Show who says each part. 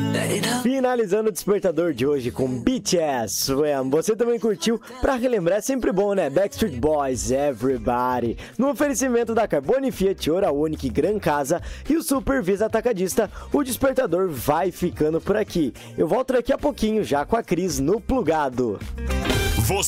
Speaker 1: Finalizando o despertador de hoje com BTS. Você também curtiu? Pra relembrar é sempre bom, né? Backstreet Boys, Everybody. No oferecimento da Carbone Fiat, Hora Única e Gran Casa e o Supervisa Atacadista, o despertador vai ficando por aqui. Eu volto daqui a pouquinho já com a Cris no Plugado.